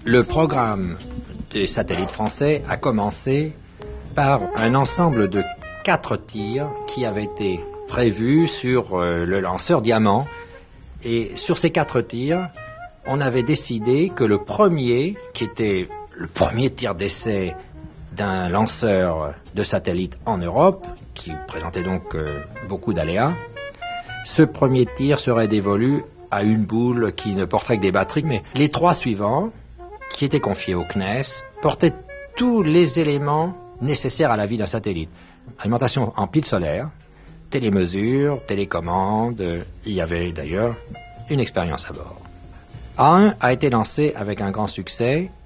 Le programme des satellites français a commencé par un ensemble de 4 tirs qui avaient été prévus sur le lanceur Diamant. Et sur ces 4 tirs, on avait décidé que le premier, qui était le premier tir d'essai d'un lanceur de satellite en Europe, qui présentait donc beaucoup d'aléas, ce premier tir serait dévolu à une boule qui ne porterait que des batteries, mais les 3 suivants, qui étaient confiés au CNES, portaient tous les éléments nécessaires à la vie d'un satellite. Alimentation en piles solaires, télémesure, télécommande, il y avait d'ailleurs une expérience à bord. A1 a été lancé avec un grand succès